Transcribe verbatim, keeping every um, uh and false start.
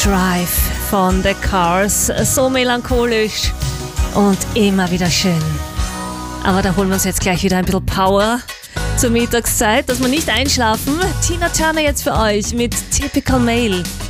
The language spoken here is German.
Drive von The Cars. So melancholisch und immer wieder schön. Aber da holen wir uns jetzt gleich wieder ein bisschen Power zur Mittagszeit, dass wir nicht einschlafen. Tina Turner jetzt für euch mit Typical Male.